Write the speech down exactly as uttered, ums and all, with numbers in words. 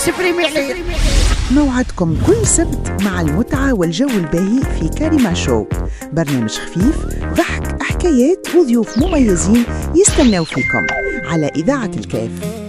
سبريمي عليه. موعدكم كل سبت مع المتعة والجو الباهي في كاريما شو، برنامج خفيف، ضحك، حكايات وضيوف مميزين يستناو فيكم على إذاعة الكاف.